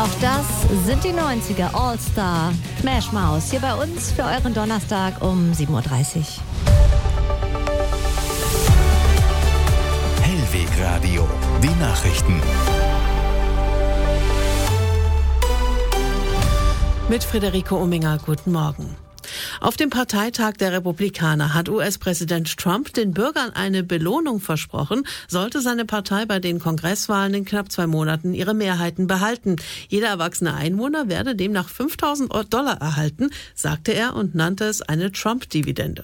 Auch das sind die 90er All-Star Smash Mouth hier bei uns für euren Donnerstag um 7.30 Uhr. Hellweg Radio, die Nachrichten. Mit Friederike Ominger, guten Morgen. Auf dem Parteitag der Republikaner hat US-Präsident Trump den Bürgern eine Belohnung versprochen, sollte seine Partei bei den Kongresswahlen in knapp 2 Monaten ihre Mehrheiten behalten. Jeder erwachsene Einwohner werde demnach $5.000 erhalten, sagte er und nannte es eine Trump-Dividende.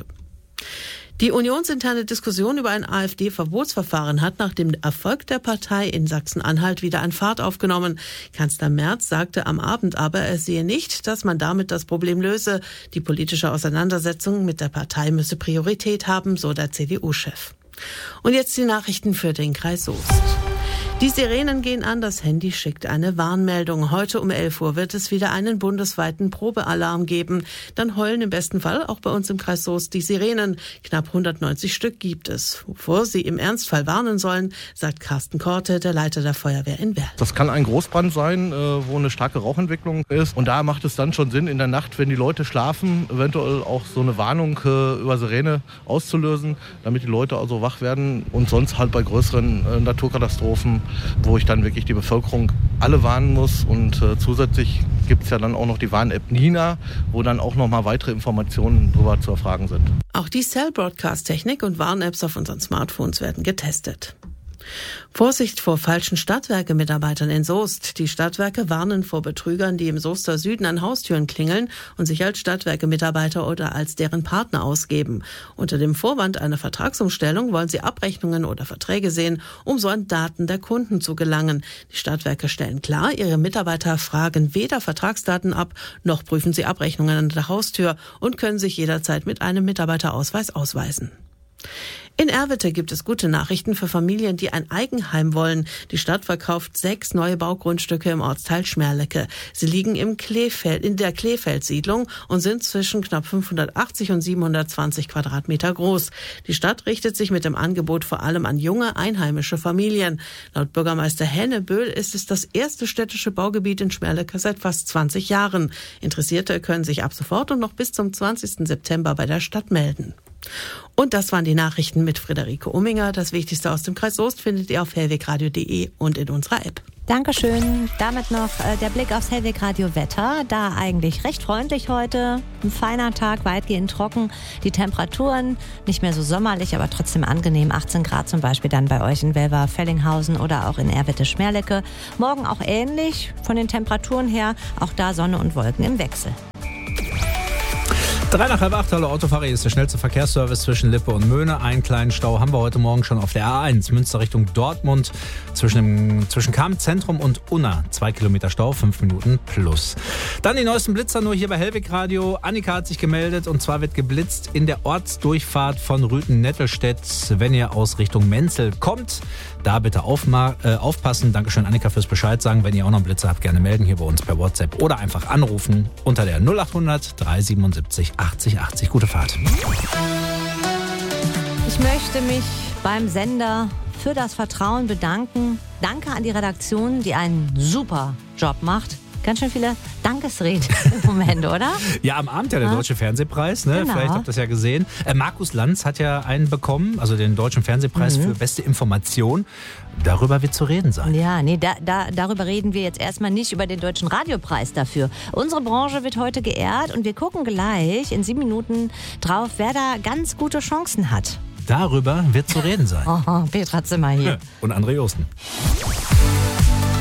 Die unionsinterne Diskussion über ein AfD-Verbotsverfahren hat nach dem Erfolg der Partei in Sachsen-Anhalt wieder an Fahrt aufgenommen. Kanzler Merz sagte am Abend aber, er sehe nicht, dass man damit das Problem löse. Die politische Auseinandersetzung mit der Partei müsse Priorität haben, so der CDU-Chef. Und jetzt die Nachrichten für den Kreis Soest. Die Sirenen gehen an, das Handy schickt eine Warnmeldung. Heute um 11 Uhr wird es wieder einen bundesweiten Probealarm geben. Dann heulen im besten Fall auch bei uns im Kreis Soest die Sirenen. Knapp 190 Stück gibt es. Wovor sie im Ernstfall warnen sollen, sagt Carsten Korte, der Leiter der Feuerwehr in Werl. Das kann ein Großbrand sein, wo eine starke Rauchentwicklung ist. Und da macht es dann schon Sinn, in der Nacht, wenn die Leute schlafen, eventuell auch so eine Warnung über Sirene auszulösen, damit die Leute also wach werden. Und sonst halt bei größeren Naturkatastrophen, wo ich dann wirklich die Bevölkerung alle warnen muss. Und zusätzlich gibt es ja dann auch noch die Warn-App Nina, wo dann auch noch mal weitere Informationen darüber zu erfragen sind. Auch die Cell-Broadcast-Technik und Warn-Apps auf unseren Smartphones werden getestet. Vorsicht vor falschen Stadtwerke-Mitarbeitern in Soest. Die Stadtwerke warnen vor Betrügern, die im Soester Süden an Haustüren klingeln und sich als Stadtwerke-Mitarbeiter oder als deren Partner ausgeben. Unter dem Vorwand einer Vertragsumstellung wollen sie Abrechnungen oder Verträge sehen, um so an Daten der Kunden zu gelangen. Die Stadtwerke stellen klar, ihre Mitarbeiter fragen weder Vertragsdaten ab, noch prüfen sie Abrechnungen an der Haustür und können sich jederzeit mit einem Mitarbeiterausweis ausweisen. In Erwitte gibt es gute Nachrichten für Familien, die ein Eigenheim wollen. Die Stadt verkauft 6 neue Baugrundstücke im Ortsteil Schmerlecke. Sie liegen in der Kleefeld-Siedlung und sind zwischen knapp 580 und 720 Quadratmeter groß. Die Stadt richtet sich mit dem Angebot vor allem an junge, einheimische Familien. Laut Bürgermeister Henneböhl ist es das erste städtische Baugebiet in Schmerlecke seit fast 20 Jahren. Interessierte können sich ab sofort und noch bis zum 20. September bei der Stadt melden. Und das waren die Nachrichten mit Friederike Ominger. Das Wichtigste aus dem Kreis Soest findet ihr auf hellwegradio.de und in unserer App. Dankeschön. Damit noch der Blick aufs Hellwegradio Wetter. Da eigentlich recht freundlich heute. Ein feiner Tag, weitgehend trocken. Die Temperaturen nicht mehr so sommerlich, aber trotzdem angenehm. 18 Grad zum Beispiel dann bei euch in Welver-Fellinghausen oder auch in Erwitte-Schmerlecke. Morgen auch ähnlich von den Temperaturen her. Auch da Sonne und Wolken im Wechsel. 7:55, hallo Autofahrer, hier ist der schnellste Verkehrsservice zwischen Lippe und Möhne. Einen kleinen Stau haben wir heute Morgen schon auf der A1, Münster Richtung Dortmund, zwischen Cham Zentrum und Unna. 2 Kilometer Stau, 5 Minuten plus. Dann die neuesten Blitzer nur hier bei Hellweg Radio. Annika hat sich gemeldet und zwar wird geblitzt in der Ortsdurchfahrt von Rüthen-Nettelstedt, wenn ihr aus Richtung Menzel kommt. Da bitte aufpassen. Dankeschön Annika fürs Bescheid sagen. Wenn ihr auch noch einen Blitzer habt, gerne melden hier bei uns per WhatsApp oder einfach anrufen unter der 0800 377 80 80. Gute Fahrt. Ich möchte mich beim Sender für das Vertrauen bedanken. Danke an die Redaktion, die einen super Job macht. Ganz schön viele Dankesreden im Moment, oder? Ja, am Abend ja der Deutsche Fernsehpreis, ne? Genau. Vielleicht habt ihr das ja gesehen. Markus Lanz hat ja einen bekommen, also den Deutschen Fernsehpreis für beste Information. Darüber wird zu reden sein. Ja, nee, darüber reden wir jetzt erstmal nicht, über den Deutschen Radiopreis dafür. Unsere Branche wird heute geehrt und wir gucken gleich in 7 Minuten drauf, wer da ganz gute Chancen hat. Darüber wird zu reden sein. Oh, Petra Zimmer hier. Und André Osten.